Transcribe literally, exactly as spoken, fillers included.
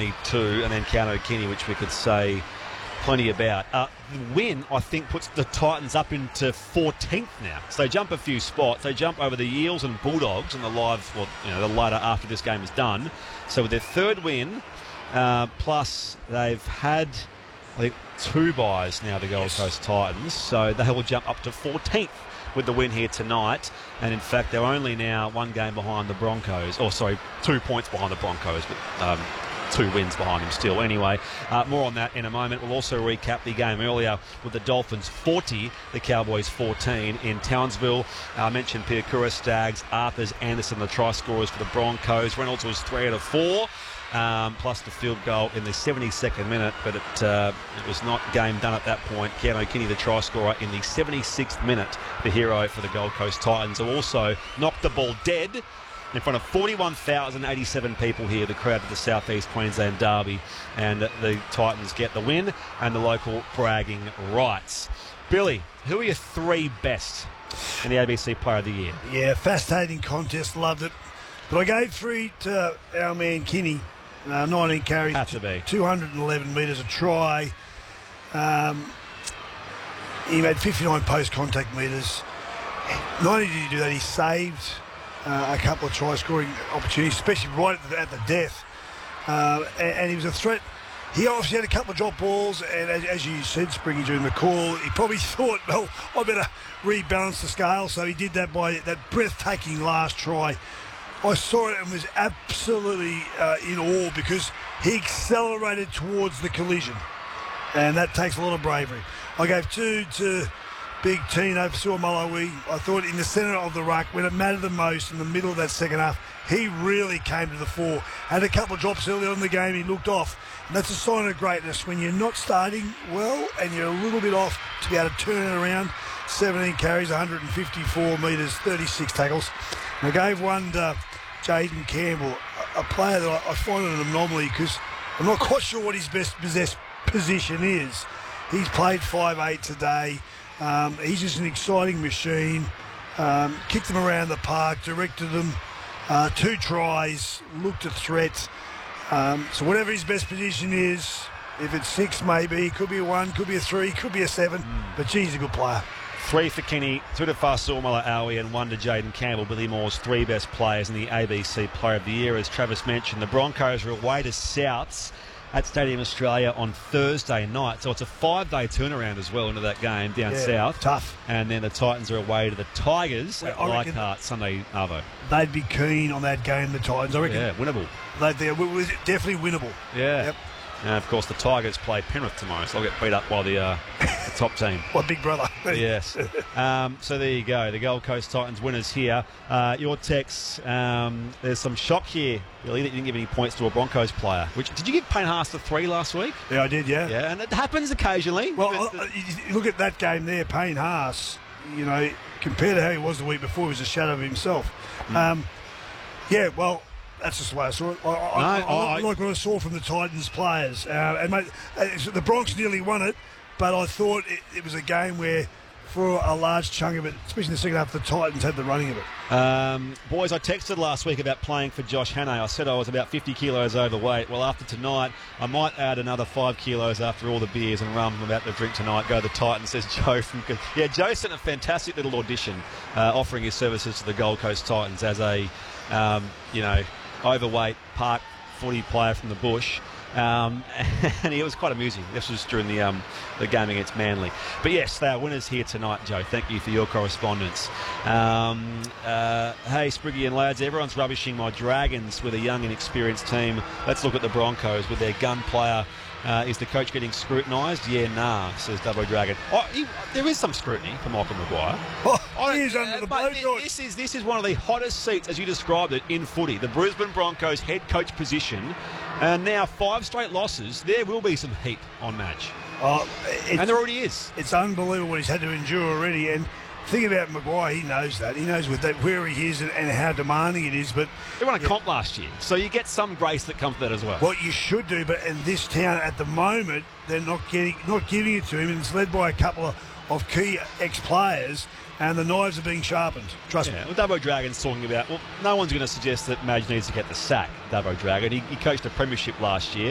seventy-two, and then Keano Kini, which we could say plenty about. Uh, the win, I think, puts the Titans up into fourteenth now. So they jump a few spots. They jump over the Eels and Bulldogs in the live, well, you know, the later after this game is done. So with their third win, uh, plus they've had, I think, two buys now, the Gold yes. Coast Titans. So they will jump up to fourteenth with the win here tonight. And in fact, they're only now one game behind the Broncos. Or sorry, two points behind the Broncos, but um, two wins behind them still. Anyway, uh, more on that in a moment. We'll also recap the game earlier with the Dolphins forty, the Cowboys fourteen in Townsville. I uh, mentioned Piakura, Staggs, Arthurs, Anderson, the try scorers for the Broncos. Reynolds was three out of four. Um, plus the field goal in the seventy-second minute, but it, uh, it was not game done at that point. Keano Kini, the try scorer, in the seventy-sixth minute, the hero for the Gold Coast Titans, who also knocked the ball dead in front of forty-one thousand eighty-seven people here, the crowd of the South East Queensland Derby, and the Titans get the win and the local bragging rights. Billy, who are your three best in the A B C Player of the Year? Yeah, fascinating contest, loved it. But I gave three to our man Kinney. Uh, nineteen carries, Had to be. two hundred eleven metres a try. Um, he made fifty-nine post-contact metres. Not only did he do that, he saved uh, a couple of try-scoring opportunities, especially right at the, at the death. Uh, and, and he was a threat. He obviously had a couple of drop balls, and as, as you said, Springy, during the call, he probably thought, well, I better rebalance the scale. So he did that by that breathtaking last try. I saw it and was absolutely uh, in awe because he accelerated towards the collision, and that takes a lot of bravery. I gave two to Big Tino Fasuamaloa. I thought in the centre of the ruck, when it mattered the most in the middle of that second half, he really came to the fore. Had a couple of drops early on in the game, he looked off. And that's a sign of greatness when you're not starting well and you're a little bit off to be able to turn it around. seventeen carries, one hundred fifty-four metres, thirty-six tackles. And I gave one to Jaden Campbell, a player that I find an anomaly because I'm not quite sure what his best possessed position is. He's played five eight today. Um, he's just an exciting machine. Um, kicked them around the park, directed them. Uh, two tries, looked at threat. Um, so whatever his best position is, if it's six maybe, could be a one, could be a three, could be a seven. Mm. But gee, he's a good player. Three for Kenny, two to Fasuamaloa and one to Jaden Campbell, Billy Moore's three best players in the A B C Player of the Year. As Travis mentioned, the Broncos are away to Souths at Stadium Australia on Thursday night. So it's a five-day turnaround as well into that game down yeah, south. Tough. And then the Titans are away to the Tigers well, at I Leichhardt Sunday Arvo. They'd be keen on that game, the Titans. I reckon. Yeah, winnable. They, they're definitely winnable. Yeah. Yep. And of course, the Tigers play Penrith tomorrow, so they'll get beat up by the, uh, the top team. What big brother? Yes. Um, so there you go, the Gold Coast Titans winners here. Uh, your text, um, there's some shock here, Billy, that you didn't give any points to a Broncos player. Which did you give Payne Haas the three last week? Yeah, I did. Yeah. Yeah, and it happens occasionally. Well, uh, you look at that game there, Payne Haas. You know, compared to how he was the week before, he was a shadow of himself. Mm. Um, yeah. Well. That's just the way I saw it. I, I, no, I, I, I like what I saw from the Titans players. Uh, and mate, the Bronx nearly won it, but I thought it, it was a game where, for a large chunk of it, especially in the second half, the Titans had the running of it. Um, boys, I texted last week about playing for Josh Hannay. I said I was about fifty kilos overweight. Well, after tonight, I might add another five kilos after all the beers and rum I'm about to drink tonight. Go the Titans, says Joe from... Yeah, Joe sent a fantastic little audition uh, offering his services to the Gold Coast Titans as a, um, you know... overweight park footy player from the bush, um, and it was quite amusing. This was during the um, the game against Manly. But yes, they are winners here tonight, Joe. Thank you for your correspondence. Um, uh, hey, Spriggy and lads, everyone's rubbishing my Dragons with a young and experienced team. Let's look at the Broncos with their gun player. Uh, is the coach getting scrutinised? Yeah, nah, says Dubbo Dragon. Oh, he, there is some scrutiny for Michael Maguire. Oh, he is under the but blow this is this is one of the hottest seats, as you described it, in footy. The Brisbane Broncos head coach position, and now five straight losses. There will be some heat on Madge. Oh, and there already is. It's unbelievable what he's had to endure already. And think about Maguire, he knows that. He knows with that where he is and, and how demanding it is. But they won a yeah. comp last year, so you get some grace that comes with that as well. What you should do, but in this town at the moment, they're not getting, not giving it to him, and it's led by a couple of, of key ex-players. And the knives are being sharpened. Trust yeah, me. Well, Dubbo Dragon's talking about, well, no one's going to suggest that Madge needs to get the sack, Dubbo Dragon. He, he coached a premiership last year.